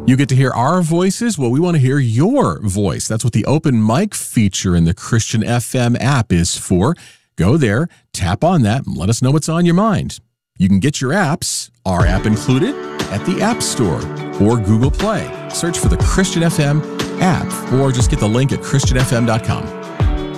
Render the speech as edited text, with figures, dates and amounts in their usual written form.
You get to hear our voices. Well, we want to hear your voice. That's what the open mic feature in the Christian FM app is for. Go there, tap on that, and let us know what's on your mind. You can get your apps, our app included, at the App Store or Google Play. Search for the Christian FM app or just get the link at christianfm.com.